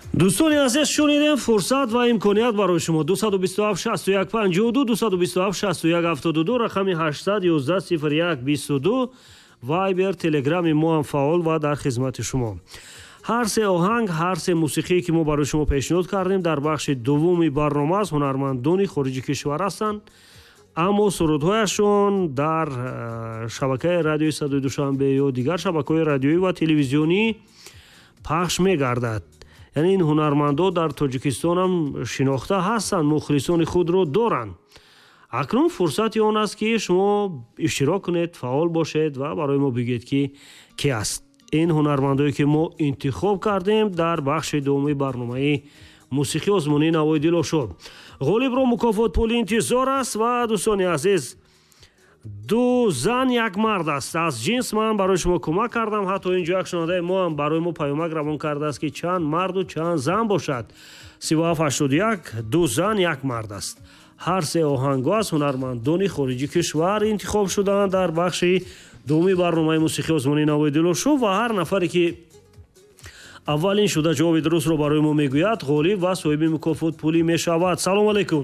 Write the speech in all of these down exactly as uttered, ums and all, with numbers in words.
دوستان عزیز شنیدیم فرصت و امکانیت برای شما دو یک دو هفت شصت و یک پنجاه و دو دو یک دو هفت شصت و یک هفتاد و دو رقم هشت یک یک صفر یک بیست و دو وایبر تلگرام ما هم فعال و در خدمت شما. هر سه آهنگ هر سه موسیقی که ما برای شما پیشنهاد کردیم در بخش دومی برنامه از هنرمندان خارجی کشور هستند، اما سرودهایشان در شبکه رادیوی صدای دوشنبه یا دیگر شبکه‌های رادیویی و تلویزیونی پخش می‌گردد. یعنی این هنرمندان در تاجیکستان هم شناخته هستند، مخلصان خود را دارند. اکنون فرصت آن است که شما اشتراک کنید، فعال باشید و برای ما بگید که کی است این هنرمندانی که ما انتخاب کردیم در بخش دومی برنامه موسیقی آزمانی نوای دل شد. غالب را مکافات پولی انتظار است و دوستان عزیز دو زن یک مرد است. از جنس من برای شما کمک کردم. حتی اینجا یک شنونده ما هم برای ما پیامک روان کرده است که چند مرد و چند زن باشد. سه هفت هشتاد و یک دو زن یک مرد است. هر سه آهنگ از هنرمندان خارجی کشور انتخاب شدند در بخش دومی برنامه موسیقی آزمانی نوای دل شد و هر نفری که اولین شده جواب درست رو برای ما میگوید غالب و صاحب مکافات پولی میشود. سلام علیکم.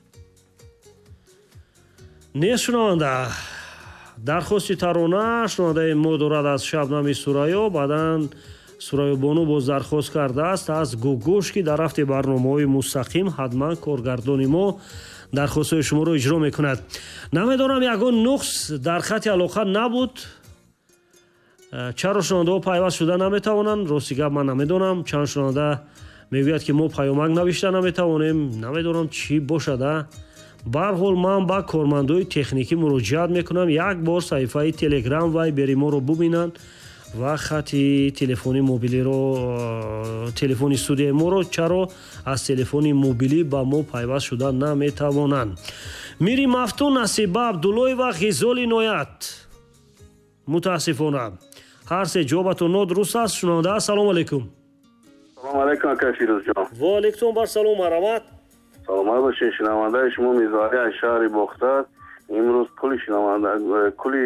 نیست شنونده درخواست ترانه شنونده ما دارد از شبنم سوریا، بعداً سوریا بانو باز درخواست کرده است از گوگوش که در هفته برنامه‌های مستقیم حتما کارگردان ما درخواست شما رو اجرا میکند. نمیدونم یگان نقص در خط علاقه نبود، چرا شنونده ها پیوست شده نمیتوانند؟ راستی گپ من نمیدونم. چند شنونده میگوید که ما پیامک نوشته نمیتوانیم، نمیدونم چی باشده. به هر حال من با کارمندای تکنیکی مراجعت میکنم یک بار صفحه تلگرام و بری ما رو ببینن و خط تلفنی موبیلی رو تلفن استودیو ما رو چرا از تلفن موبیلی با ما پیوست شدن نمیتوانند. میری مفتون نصیب عبدالله و غزال نویت متاسفانه هر سه جوابتون نادرست است. شنونده سلام علیکم. سلام علیکم آقای فیروز جان. و علیکم بر سلام مرحمت. سلامت باشین. شنونده شما میزاری از شهر بختر امروز کلی شنونده کلی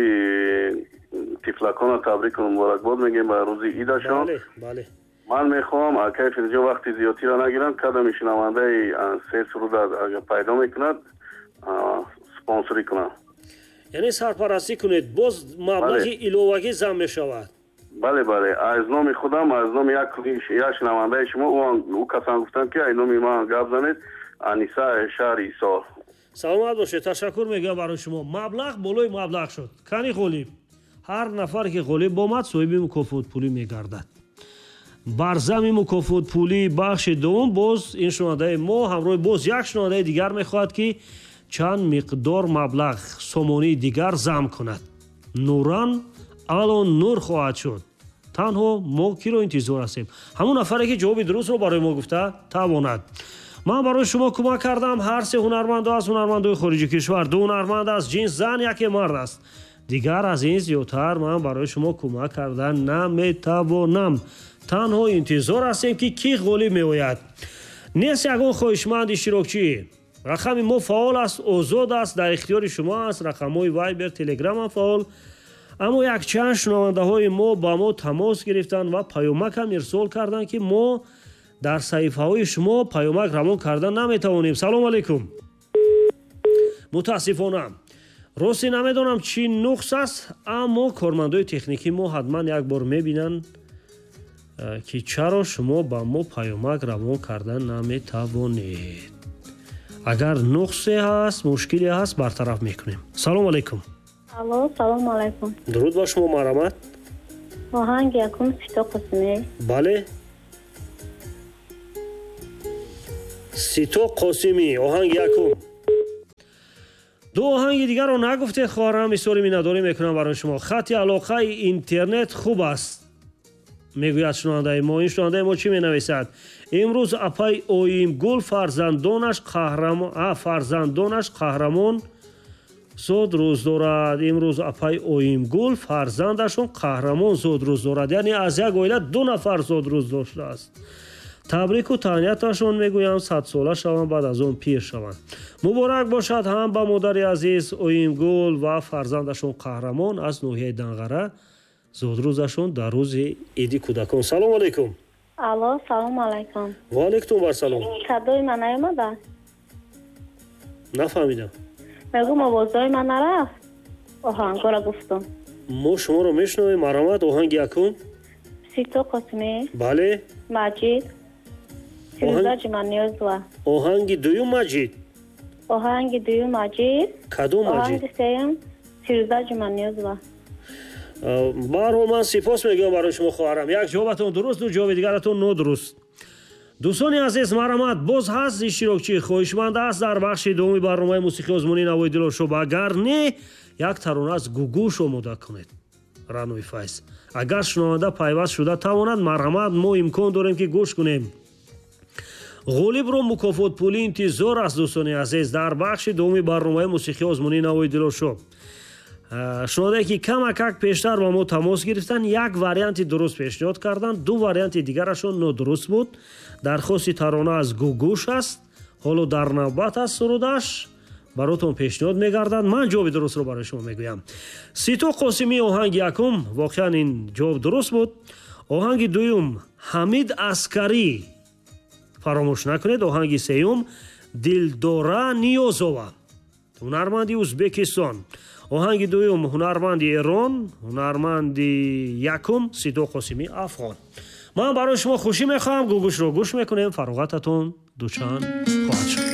تفلکان تبریک و مبارکباد میگیم به روز عیدشان. بله بله. من میخوام آقای فیروز جان وقتی زیادی را نگیرم کدام شنونده سه سرود اگر پیدا میکند سپانسری کنم. یعنی سرپرستی کنید باز مبلغ علاوه‌ای جمع میشود. بله بله. از نام خودم از نام یک یک شنونده شما او او کسان گفتن که این نام ما گپ زنید انیسا شهر ایسا. سلامت باشید. تشکر میگم برای شما. مبلغ بالای مبلغ شد. کنی غالب هر نفر که غالب آمد صاحب مکافات پولی میگردد. بر زمین مکافات پولی بخش دوم باز این شنونده ما همراه باز یک شنونده دیگر میخواهد که چند مقدار مبلغ سامانی دیگر جمع کند. نوران الان نور خواهد شد. تنها ما کی رو انتظار هستیم؟ همون نفری که جواب درست رو برای ما گفته تواند. من برای شما کمک کردم. هر سه هنرمند از هنرمندان خارجی کشور، دو هنرمند از جنس زن یک مرد است. دیگر از این زیادتر من برای شما کمک کردن نمیتوانم. تنها انتظار هستیم که کی غالب میآید. نیست یگان خواهشمند اشتراکچی رقم ما فعال است، آزاد است، در اختیار شما است. رقم‌های وایبر تلگرام هم فعال. اما یک چند شنونده های ما با ما تماس گرفتن و پیامک هم ارسال کردن که ما در صفحه های شما پیامک روان کردن نمیتوانیم. سلام علیکم. متاسفانه راستی نمیدونم چی نقص است، اما کارمندای تکنیکی ما حتما یک بار میبینن که چرا شما با ما پیامک روان کردن نمیتوانید. اگر نقصی هست مشکلی هست برطرف میکنیم. سلام علیکم. الو سلام علیکم. درود بر شما مرحمت. آهنگ یکم سیتا قاسمی. بله سیتا قاسمی آهنگ یکم. دو آهنگ دیگر رو نگفته خواهرم اصراری می نداری میکنم برای شما. خط علاقه اینترنت خوب است میگوید شنونده ما. این شنونده ما چی می نویسد؟ امروز اپای اویم گل فرزندانش قهرمان فرزندانش قهرمان زود روز دارد. امروز اپای اویم گل فرزندشون قهرمان زود روز دارد. یعنی از یک عائله دو نفر زود روز داشته است. تبریک و تهنیتشون میگویم صد ساله شوند بعد از اون پیر شوند. مبارک باشد هم با مادر عزیز اویم گل و فرزندشون قهرمان از نوحه دنغره زود روزشون در روز عید کودکان. سلام علیکم. алло, салом алайкум. ва алайкум ассалом. Садои ман наёмада? нафаҳмидам. мегӯм овозои ман нарафт. оҳангора гуфтум. мо шуморо мешунавем. марҳамат. оҳанги якум? Сито қосимӣ, бале. маҷид, фирӯза ҷуманиёзова. оҳанги дуюм маҷид. оҳанги дуюм маҷид, кадом маҷид? оҳанги сеюм фирӯза ҷуманиёзова. барҳол ман сипос мегӯям барои шумо хоҳарам. як ҷавобатон дуруст, ду ҷавоби дигаратон нодуруст. дӯстони азиз, марҳамат. боз ҳаст иштирокчӣ хоҳишманд аст дар бахши дуввуми барномаи мусиқии озмунии Навои Дилошоб. агар не, як тарона аз гугуш омода кунед. раънои файз. агар шунаванда пайваст шуда тавонад, марҳамат, мо имкон дорем ки гӯш кунем. ғолибро мукофот пулӣ интизор аст. дӯстони азиз, дар бахши дуввуми барномаи мусиқии озмунии Навои Дилошоб. шунавандае ки камакак пештар ба мо тамос гирифтанд, як варианти дуруст пешниҳод карданд, ду варианти дигарашон нодуруст буд. дархости тарона аз гугуш аст. ҳоло дар навбат аст сурудаш баротон пешниҳод мегардад. ман ҷавоби дурустро барои шумо мегӯям. Сито қосимӣ оҳанги якум, воқеан ин ҷавоб дуруст буд. оҳанги дуюм ҳамид аскарӣ, фаромӯш накунед. оҳанги сеюм Дилдора Ниёзова, ҳунарманди Узбекистон. оҳанги дуюм ҳунарманди Эрон, ҳунарманди якум Сито Қосимӣ, Афғон. ман барои шумо хушӣ мехоҳам. гугушро гӯш мекунем. фароғататон дучанд хоҳад шуд.